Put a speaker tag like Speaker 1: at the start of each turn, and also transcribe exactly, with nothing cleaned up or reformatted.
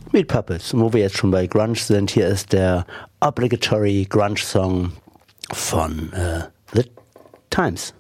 Speaker 1: Meat Puppets. Und wo wir jetzt schon bei Grunge sind, hier ist der obligatory Grunge-Song von äh, The Times.